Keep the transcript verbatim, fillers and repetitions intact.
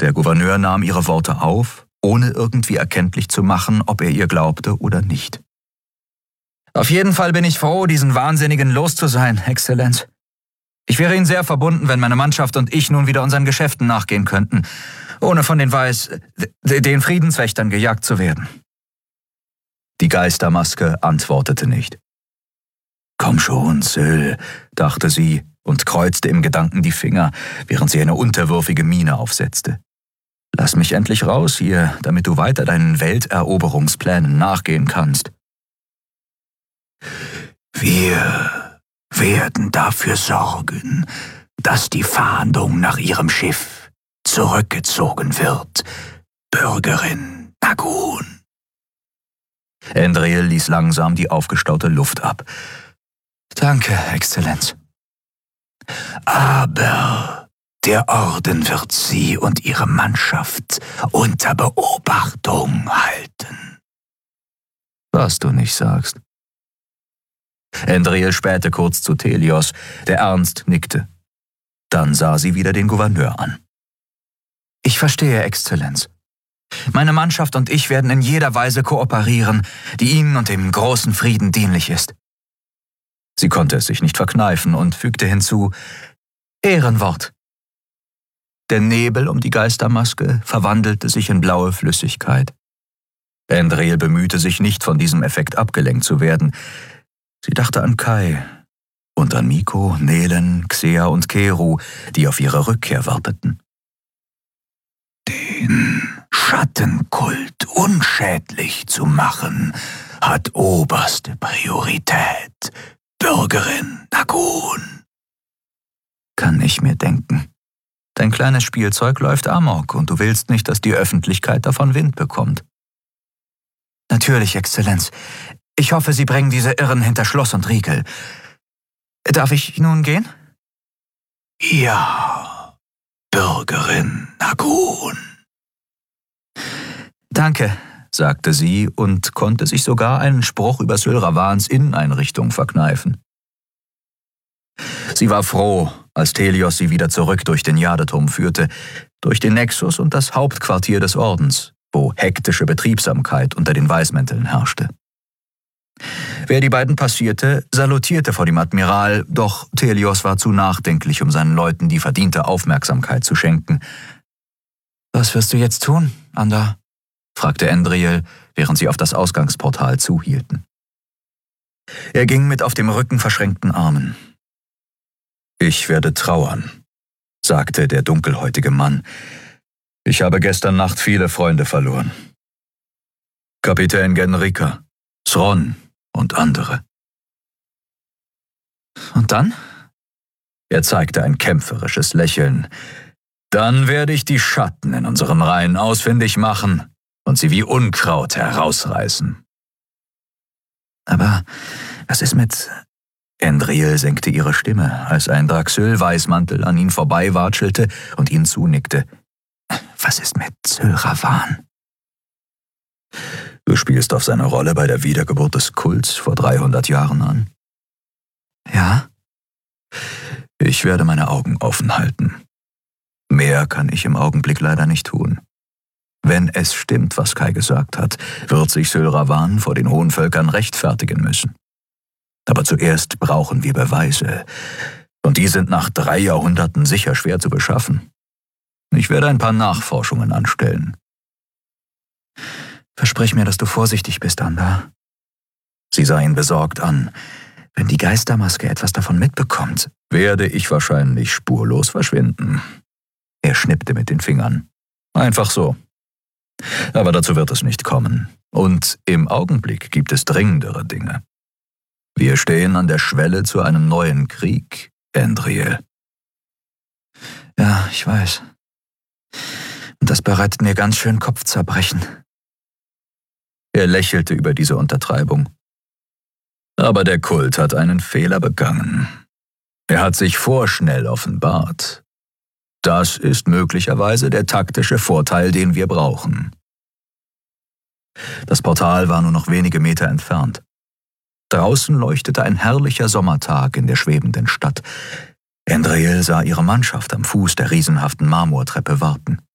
Der Gouverneur nahm ihre Worte auf, ohne irgendwie erkenntlich zu machen, ob er ihr glaubte oder nicht. »Auf jeden Fall bin ich froh, diesen Wahnsinnigen los zu sein, Exzellenz. Ich wäre Ihnen sehr verbunden, wenn meine Mannschaft und ich nun wieder unseren Geschäften nachgehen könnten, ohne von den Weiß... den Friedenswächtern gejagt zu werden.« Die Geistermaske antwortete nicht. »Komm schon, Syl«, dachte sie und kreuzte im Gedanken die Finger, während sie eine unterwürfige Miene aufsetzte. »Lass mich endlich raus hier, damit du weiter deinen Welteroberungsplänen nachgehen kannst.« »Wir werden dafür sorgen, dass die Fahndung nach ihrem Schiff zurückgezogen wird, Bürgerin Nagun.« Endril ließ langsam die aufgestaute Luft ab. »Danke, Exzellenz.« »Aber der Orden wird Sie und Ihre Mannschaft unter Beobachtung halten.« »Was du nicht sagst.« Endril spähte kurz zu Thelios, der ernst nickte. Dann sah sie wieder den Gouverneur an. »Ich verstehe, Exzellenz. Meine Mannschaft und ich werden in jeder Weise kooperieren, die Ihnen und dem großen Frieden dienlich ist.« Sie konnte es sich nicht verkneifen und fügte hinzu, »Ehrenwort.« Der Nebel um die Geistermaske verwandelte sich in blaue Flüssigkeit. Endril bemühte sich nicht, von diesem Effekt abgelenkt zu werden. Sie dachte an Kai und an Miko, Nelen, Xea und Keru, die auf ihre Rückkehr warteten. »Den Schattenkult unschädlich zu machen, hat oberste Priorität, Bürgerin Nagun.« »Kann ich mir denken. Dein kleines Spielzeug läuft amok und du willst nicht, dass die Öffentlichkeit davon Wind bekommt.« »Natürlich, Exzellenz. Ich hoffe, Sie bringen diese Irren hinter Schloss und Riegel. Darf ich nun gehen?« »Ja, Bürgerin Nagun.« »Danke«, sagte sie und konnte sich sogar einen Spruch über Syl Ravans Inneneinrichtung verkneifen. Sie war froh, als Thelios sie wieder zurück durch den Jadeturm führte, durch den Nexus und das Hauptquartier des Ordens, wo hektische Betriebsamkeit unter den Weißmänteln herrschte. Wer die beiden passierte, salutierte vor dem Admiral, doch Thelios war zu nachdenklich, um seinen Leuten die verdiente Aufmerksamkeit zu schenken. »Was wirst du jetzt tun, Anda?« fragte Endril, während sie auf das Ausgangsportal zuhielten. Er ging mit auf dem Rücken verschränkten Armen. »Ich werde trauern«, sagte der dunkelhäutige Mann. »Ich habe gestern Nacht viele Freunde verloren. Kapitän Genrika, Sron und andere.« »Und dann?« Er zeigte ein kämpferisches Lächeln. »Dann werde ich die Schatten in unseren Reihen ausfindig machen und sie wie Unkraut herausreißen.« »Aber was ist mit...« Endril senkte ihre Stimme, als ein Draxyl-Weißmantel an ihn vorbeiwatschelte und ihn zunickte. »Was ist mit Syl Ravan?« »Du spielst auf seine Rolle bei der Wiedergeburt des Kults vor dreihundert Jahren an?« »Ja?« »Ich werde meine Augen offen halten. Mehr kann ich im Augenblick leider nicht tun. Wenn es stimmt, was Kai gesagt hat, wird sich Syl Ravan vor den hohen Völkern rechtfertigen müssen. Aber zuerst brauchen wir Beweise, und die sind nach drei Jahrhunderten sicher schwer zu beschaffen. Ich werde ein paar Nachforschungen anstellen.« »Versprich mir, dass du vorsichtig bist, Anda.« Sie sah ihn besorgt an. »Wenn die Geistermaske etwas davon mitbekommt, werde ich wahrscheinlich spurlos verschwinden.« Er schnippte mit den Fingern. »Einfach so. Aber dazu wird es nicht kommen. Und im Augenblick gibt es dringendere Dinge. Wir stehen an der Schwelle zu einem neuen Krieg, Endril.« »Ja, ich weiß. Und das bereitet mir ganz schön Kopfzerbrechen.« Er lächelte über diese Untertreibung. »Aber der Kult hat einen Fehler begangen. Er hat sich vorschnell offenbart. Das ist möglicherweise der taktische Vorteil, den wir brauchen.« Das Portal war nur noch wenige Meter entfernt. Draußen leuchtete ein herrlicher Sommertag in der schwebenden Stadt. Endril sah ihre Mannschaft am Fuß der riesenhaften Marmortreppe warten.